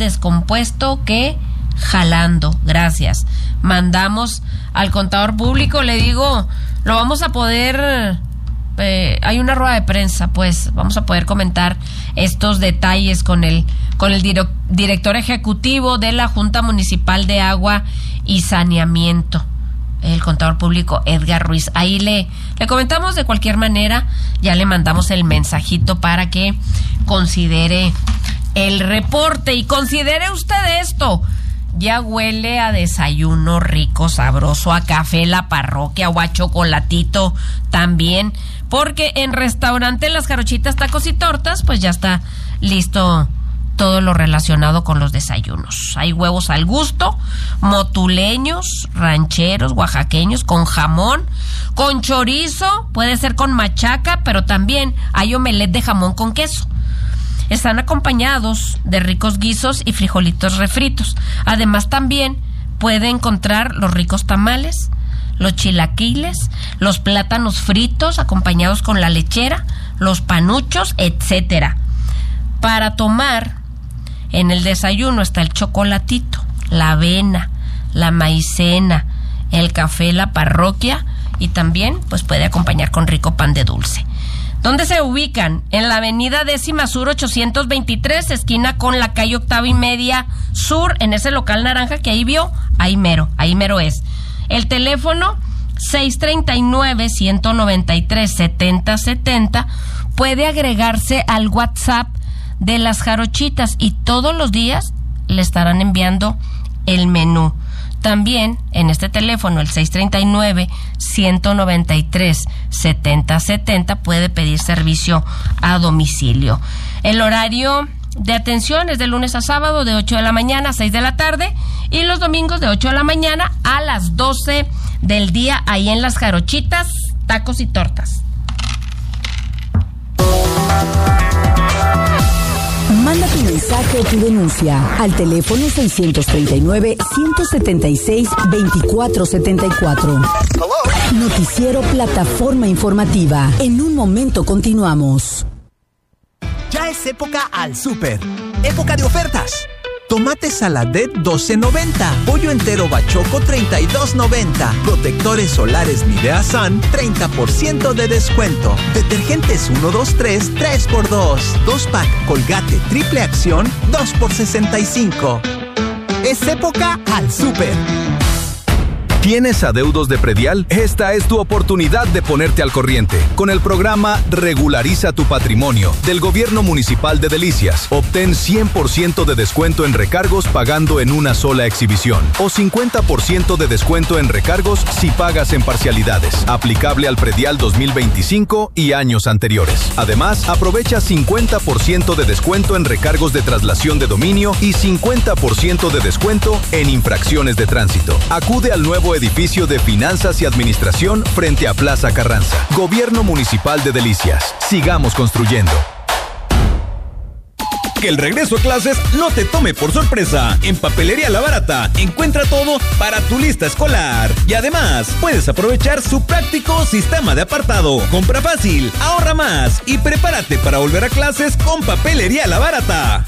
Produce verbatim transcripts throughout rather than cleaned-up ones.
descompuesto que jalando. Gracias. Mandamos al contador público, le digo, lo vamos a poder, eh, hay una rueda de prensa, pues vamos a poder comentar estos detalles con el, con el dire- director ejecutivo de la Junta Municipal de Agua y Saneamiento, el contador público Edgar Ruiz. Ahí le, le comentamos. De cualquier manera, ya le mandamos el mensajito para que considere el reporte. Y considere usted esto: ya huele a desayuno rico, sabroso, a café La Parroquia o a chocolatito también, porque en Restaurante Las Jarochitas, Tacos y Tortas, pues ya está listo todo lo relacionado con los desayunos. Hay huevos al gusto, motuleños, rancheros, oaxaqueños, con jamón, con chorizo, puede ser con machaca, pero también hay omelette de jamón con queso. Están acompañados de ricos guisos y frijolitos refritos. Además, también puede encontrar los ricos tamales, los chilaquiles, los plátanos fritos acompañados con la lechera, los panuchos, etcétera. Para tomar, en el desayuno está el chocolatito, la avena, la maicena, el café La Parroquia, y también pues puede acompañar con rico pan de dulce. ¿Dónde se ubican? En la avenida Décima Sur ochocientos veintitrés, esquina con la calle Octava y Media Sur, en ese local naranja que ahí vio, ahí mero, ahí mero es. El teléfono seis treinta y nueve, ciento noventa y tres, setenta setenta, puede agregarse al WhatsApp de Las Jarochitas y todos los días le estarán enviando el menú. También en este teléfono, el seis treinta y nueve, ciento noventa y tres, setenta setenta, puede pedir servicio a domicilio. El horario de atención es de lunes a sábado de ocho de la mañana a seis de la tarde y los domingos de ocho de la mañana a las doce del día, ahí en Las Jarochitas, Tacos y Tortas. Manda tu mensaje o tu denuncia al teléfono seiscientos treinta y nueve, ciento setenta y seis, veinticuatro setenta y cuatro. Noticiero Plataforma Informativa. En un momento continuamos. Ya es época al súper. Época de ofertas. Tomate Saladet doce noventa, pollo entero bachoco treinta y dos noventa, protectores solares Nivea Sun treinta por ciento de descuento, detergentes uno, dos, tres, tres por dos, dos pack Colgate triple acción dos por sesenta y cinco. Es época al súper. ¿Tienes adeudos de predial? Esta es tu oportunidad de ponerte al corriente. Con el programa Regulariza tu Patrimonio del Gobierno Municipal de Delicias, obtén cien por ciento de descuento en recargos pagando en una sola exhibición o cincuenta por ciento de descuento en recargos si pagas en parcialidades. Aplicable al predial dos mil veinticinco y años anteriores. Además, aprovecha cincuenta por ciento de descuento en recargos de traslación de dominio y cincuenta por ciento de descuento en infracciones de tránsito. Acude al nuevo edificio de Finanzas y Administración frente a Plaza Carranza. Gobierno Municipal de Delicias. Sigamos construyendo. Que el regreso a clases no te tome por sorpresa. En Papelería La Barata encuentra todo para tu lista escolar. Y además, puedes aprovechar su práctico sistema de apartado. Compra fácil, ahorra más y prepárate para volver a clases con Papelería La Barata.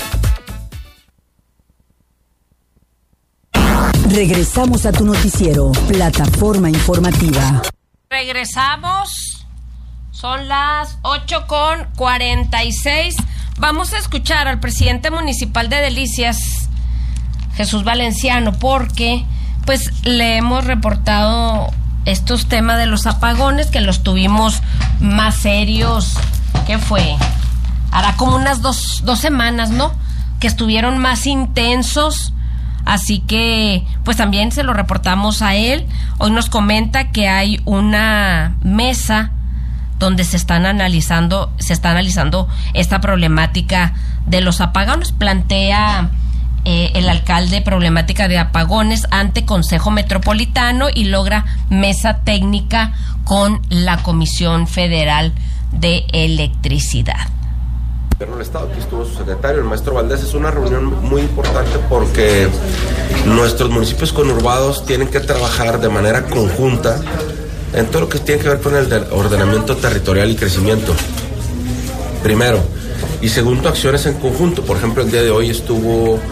Regresamos a tu noticiero, Plataforma Informativa. Regresamos, son las ocho con cuarenta y seis. Vamos a escuchar al presidente municipal de Delicias, Jesús Valenciano, porque pues le hemos reportado estos temas de los apagones, que los tuvimos más serios. ¿Qué fue? Hará como unas dos, dos semanas, ¿no? Que estuvieron más intensos. Así que, pues también se lo reportamos a él. Hoy nos comenta que hay una mesa donde se están analizando, se está analizando esta problemática de los apagones. Plantea eh, el alcalde problemática de apagones ante Consejo Metropolitano y logra mesa técnica con la Comisión Federal de Electricidad. Gobierno del Estado, aquí estuvo su secretario, el maestro Valdés. Es una reunión muy importante porque nuestros municipios conurbados tienen que trabajar de manera conjunta en todo lo que tiene que ver con el ordenamiento territorial y crecimiento, primero. Y segundo, acciones en conjunto. Por ejemplo, el día de hoy estuvo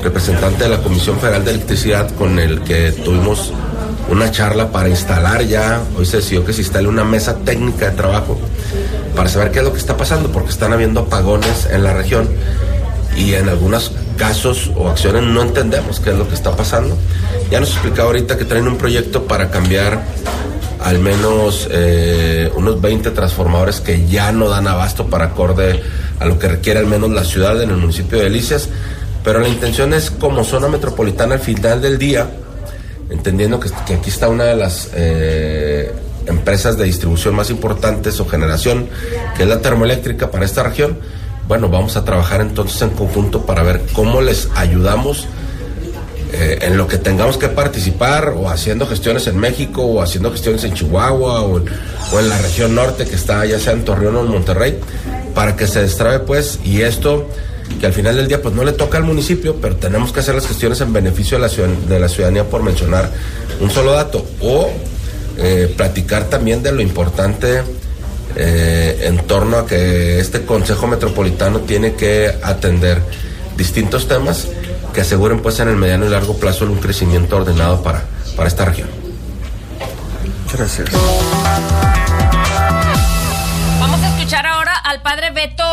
representante de la Comisión Federal de Electricidad, con el que tuvimos una charla para instalar ya, hoy se decidió que se instale una mesa técnica de trabajo para saber qué es lo que está pasando, porque están habiendo apagones en la región y en algunos casos o acciones no entendemos qué es lo que está pasando. Ya nos explicaba ahorita que traen un proyecto para cambiar al menos eh, unos veinte transformadores que ya no dan abasto para acorde a lo que requiere al menos la ciudad en el municipio de Delicias, pero la intención es, como zona metropolitana, al final del día, entendiendo que, que aquí está una de las eh, empresas de distribución más importantes o generación, que es la termoeléctrica para esta región. Bueno, vamos a trabajar entonces en conjunto para ver cómo les ayudamos eh, en lo que tengamos que participar, o haciendo gestiones en México, o haciendo gestiones en Chihuahua, o en, o en la región norte, que está ya sea en Torreón o en Monterrey, para que se destrabe pues, y esto que al final del día pues no le toca al municipio, pero tenemos que hacer las gestiones en beneficio de la, ciudadan- de la ciudadanía, por mencionar un solo dato, o eh, platicar también de lo importante eh, en torno a que este Consejo Metropolitano tiene que atender distintos temas que aseguren pues en el mediano y largo plazo un crecimiento ordenado para, para esta región. Gracias. Vamos a escuchar ahora al padre Beto,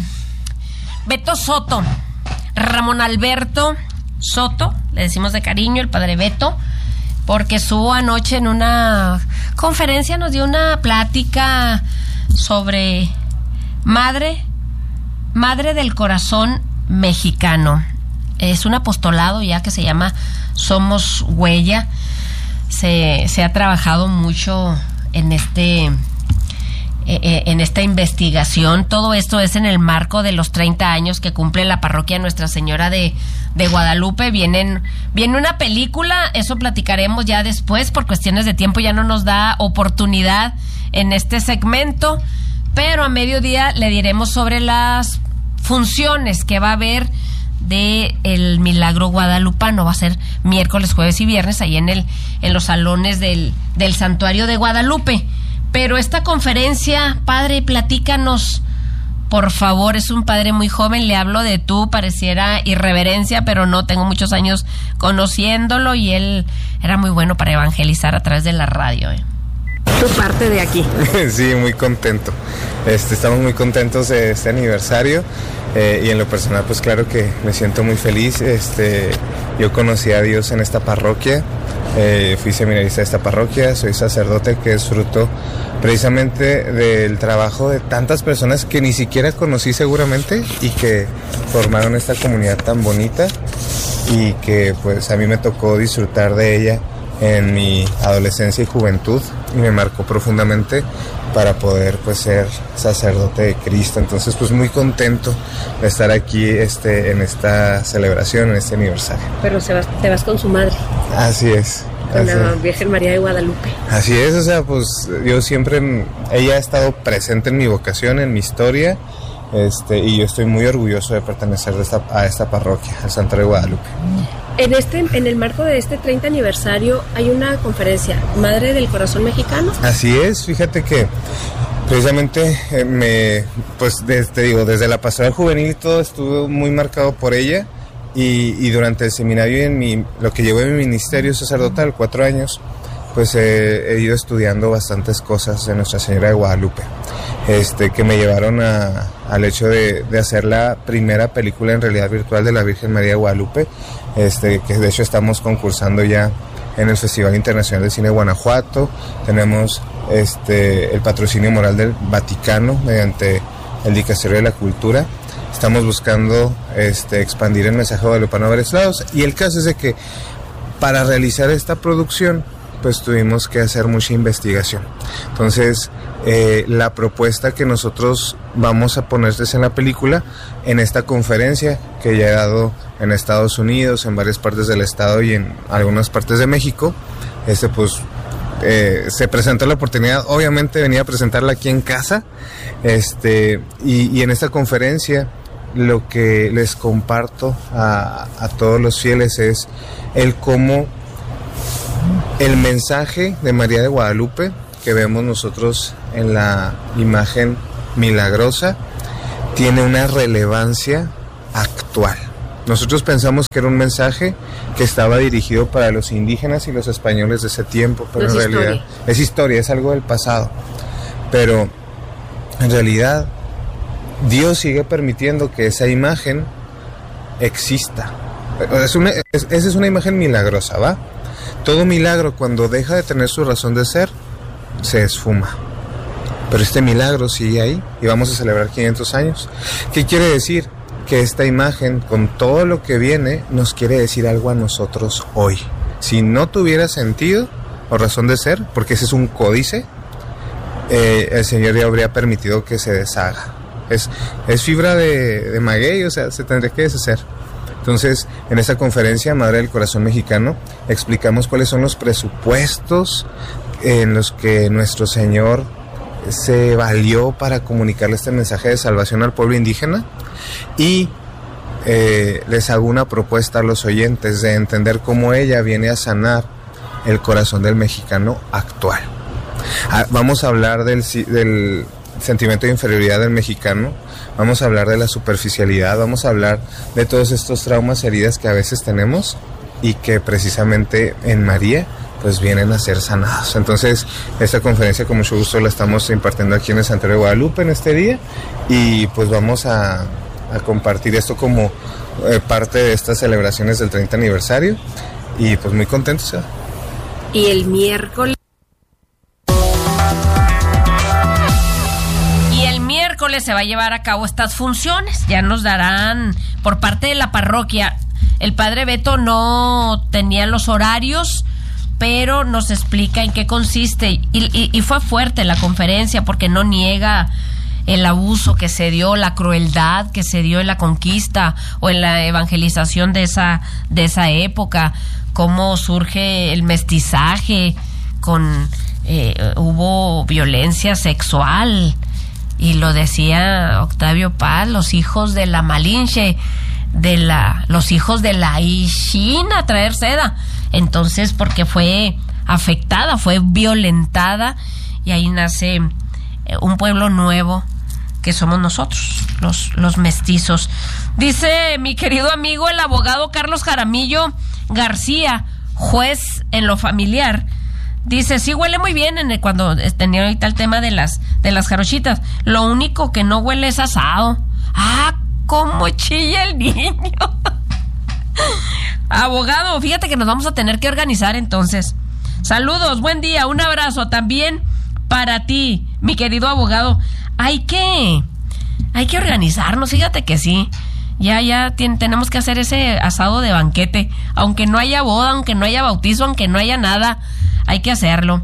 Beto Soto, Ramón Alberto Soto, le decimos de cariño el padre Beto, porque estuvo anoche en una conferencia, nos dio una plática sobre Madre, Madre del Corazón Mexicano. Es un apostolado ya que se llama Somos Huella. Se, se ha trabajado mucho en este en esta investigación. Todo esto es en el marco de los treinta años que cumple la parroquia Nuestra Señora de, de Guadalupe. Vienen, viene una película, eso platicaremos ya después, por cuestiones de tiempo ya no nos da oportunidad en este segmento, pero a mediodía le diremos sobre las funciones que va a haber de el Milagro Guadalupano. Va a ser miércoles, jueves y viernes ahí en el en los salones del, del Santuario de Guadalupe. Pero esta conferencia, padre, platícanos, por favor. Es un padre muy joven, le hablo de tú, pareciera irreverencia, pero no, tengo muchos años conociéndolo y él era muy bueno para evangelizar a través de la radio. ¿eh? Tu parte de aquí. Sí, muy contento. Este, estamos muy contentos de este aniversario eh, y en lo personal, pues claro que me siento muy feliz. Este, yo conocí a Dios en esta parroquia, eh, fui seminarista de esta parroquia, soy sacerdote, que es fruto precisamente del trabajo de tantas personas que ni siquiera conocí seguramente y que formaron esta comunidad tan bonita y que pues a mí me tocó disfrutar de ella en mi adolescencia y juventud y me marcó profundamente para poder pues ser sacerdote de Cristo. Entonces pues muy contento de estar aquí este en esta celebración, en este aniversario. Pero se vas, te vas con su madre. Así es. Con así la es. Virgen María de Guadalupe. Así es, o sea, pues yo siempre, ella ha estado presente en mi vocación, en mi historia, este, y yo estoy muy orgulloso de pertenecer de esta, a esta parroquia, al Santuario de Guadalupe. En este, en el marco de este treinta aniversario hay una conferencia, Madre del Corazón Mexicano. Así es, fíjate que precisamente eh, me, pues desde, te digo, desde la pastoral juvenil todo estuvo muy marcado por ella y, y durante el seminario y en mi, lo que llevo en mi ministerio sacerdotal, cuatro años, pues eh, he ido estudiando bastantes cosas de Nuestra Señora de Guadalupe, este, que me llevaron a, al hecho de, de hacer la primera película en realidad virtual de la Virgen María de Guadalupe, este, que de hecho estamos concursando ya en el Festival Internacional de Cine de Guanajuato. Tenemos este, el patrocinio moral del Vaticano mediante el Dicasterio de la Cultura. Estamos buscando este, expandir el mensaje guadalupano a varios lados, y el caso es de que para realizar esta producción pues tuvimos que hacer mucha investigación. Entonces eh, la propuesta que nosotros vamos a ponerles en la película, en esta conferencia que ya he dado en Estados Unidos, en varias partes del estado y en algunas partes de México, este pues eh, se presentó la oportunidad, obviamente venía a presentarla aquí en casa, este y, y en esta conferencia lo que les comparto a, a todos los fieles es el cómo el mensaje de María de Guadalupe que vemos nosotros en la imagen milagrosa tiene una relevancia actual. Nosotros pensamos que era un mensaje que estaba dirigido para los indígenas y los españoles de ese tiempo, pero no en es realidad historia. es historia, es algo del pasado. Pero en realidad Dios sigue permitiendo que esa imagen exista. Es una, es, esa es una imagen milagrosa, ¿va? Todo milagro, cuando deja de tener su razón de ser, se esfuma. Pero este milagro sigue ahí y vamos a celebrar quinientos años. ¿Qué quiere decir? Que esta imagen, con todo lo que viene, nos quiere decir algo a nosotros hoy. Si no tuviera sentido o razón de ser, porque ese es un códice, eh, el Señor ya habría permitido que se deshaga. Es, es fibra de, de maguey, o sea, se tendría que deshacer. Entonces, en esta conferencia, Madre del Corazón Mexicano, explicamos cuáles son los presupuestos en los que nuestro Señor se valió para comunicarle este mensaje de salvación al pueblo indígena, y eh, les hago una propuesta a los oyentes de entender cómo ella viene a sanar el corazón del mexicano actual. Ah, vamos a hablar del, del sentimiento de inferioridad del mexicano, vamos a hablar de la superficialidad, vamos a hablar de todos estos traumas, heridas que a veces tenemos y que precisamente en María pues vienen a ser sanados. Entonces, esta conferencia con mucho gusto la estamos impartiendo aquí en el Santuario de Guadalupe en este día, y pues vamos a, a compartir esto como eh, parte de estas celebraciones del treinta aniversario, y pues muy contentos, ¿eh? Y el miércoles Y el miércoles se va a llevar a cabo estas funciones. Ya nos darán por parte de la parroquia. El padre Beto no tenía los horarios, pero nos explica en qué consiste, y, y, y fue fuerte la conferencia porque no niega el abuso que se dio, la crueldad que se dio en la conquista o en la evangelización de esa, de esa época, cómo surge el mestizaje, con eh, hubo violencia sexual, y lo decía Octavio Paz, los hijos de la Malinche, de la, los hijos de la Ishina, traer seda. Entonces, porque fue afectada, fue violentada, y ahí nace un pueblo nuevo que somos nosotros, los, los mestizos. Dice mi querido amigo el abogado Carlos Jaramillo García, juez en lo familiar, dice, sí huele muy bien en el, cuando tenía ahorita el tema de las, de las jarochitas, lo único que no huele es asado. Ah, cómo chilla el niño. Abogado, fíjate que nos vamos a tener que organizar entonces. Saludos, buen día, un abrazo también para ti, mi querido abogado. Hay que, hay que organizarnos, fíjate que sí. Ya, ya ten, tenemos que hacer ese asado de banquete, aunque no haya boda, aunque no haya bautizo, aunque no haya nada, hay que hacerlo.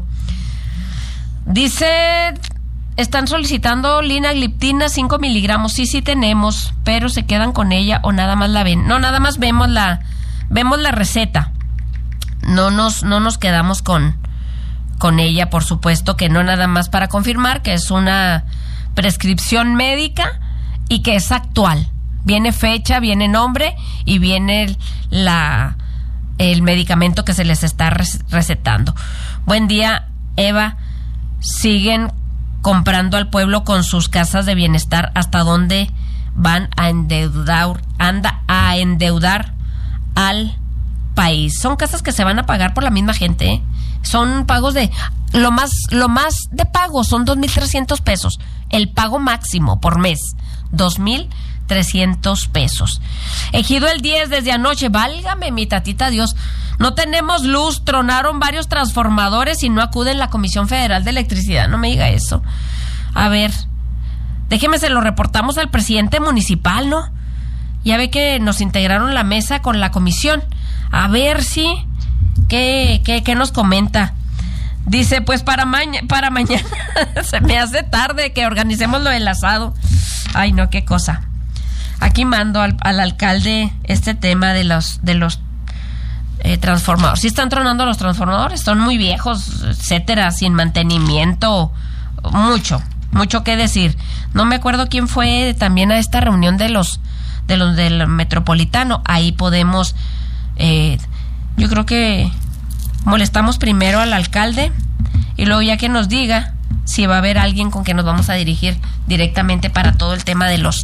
Dice, están solicitando linagliptina cinco miligramos. Sí, sí tenemos, pero se quedan con ella o nada más la ven. No, nada más vemos la, vemos la receta. No nos, no nos quedamos con, con ella, por supuesto que no, nada más para confirmar que es una prescripción médica y que es actual. Viene fecha, viene nombre y viene la, el medicamento que se les está recetando. Buen día, Eva. Siguen comprando al pueblo con sus casas de bienestar. ¿Hasta dónde van a endeudar, anda a endeudar al país? Son casas que se van a pagar por la misma gente, ¿eh? Son pagos de lo más lo más de pago son dos mil trescientos pesos. El pago máximo por mes, dos mil trescientos pesos. Ejido el diez desde anoche, válgame mi tatita Dios. No tenemos luz, tronaron varios transformadores y no acuden la Comisión Federal de Electricidad. No me diga eso. A ver, déjeme se lo reportamos al presidente municipal, ¿no? Ya ve que nos integraron la mesa con la comisión. A ver si, ¿qué, qué, qué nos comenta? Dice, pues para, maña, para mañana se me hace tarde que organicemos lo del asado. Ay, no, qué cosa. Aquí mando al, al alcalde este tema de los de los eh, transformadores. Sí están tronando los transformadores, son muy viejos, etcétera, sin mantenimiento, mucho, mucho que decir. No me acuerdo quién fue también a esta reunión de los de los del Metropolitano. Ahí podemos, eh, yo creo que molestamos primero al alcalde y luego ya que nos diga si va a haber alguien con que nos vamos a dirigir directamente para todo el tema de los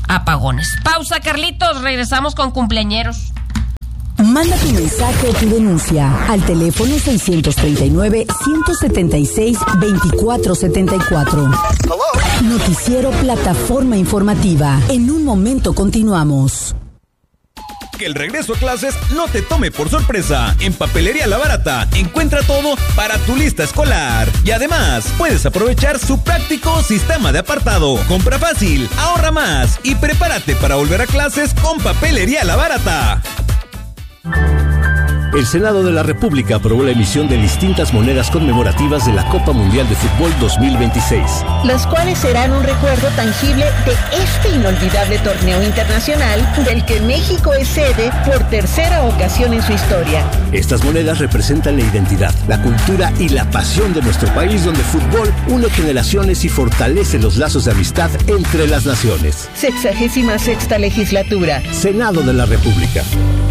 apagones. Pausa, Carlitos, regresamos con cumpleañeros. Manda tu mensaje o tu denuncia al teléfono seiscientos treinta y nueve, ciento setenta y seis, veinticuatro setenta y cuatro. Noticiero Plataforma Informativa. En un momento continuamos. Que el regreso a clases no te tome por sorpresa. En Papelería La Barata encuentra todo para tu lista escolar. Y además, puedes aprovechar su práctico sistema de apartado. Compra fácil, ahorra más y prepárate para volver a clases con Papelería La Barata. El Senado de la República aprobó la emisión de distintas monedas conmemorativas de la Copa Mundial de Fútbol dos mil veintiséis. Las cuales serán un recuerdo tangible de este inolvidable torneo internacional del que México es sede por tercera ocasión en su historia. Estas monedas representan la identidad, la cultura y la pasión de nuestro país, donde el fútbol une generaciones y fortalece los lazos de amistad entre las naciones. Sexagésima sexta legislatura. Senado de la República.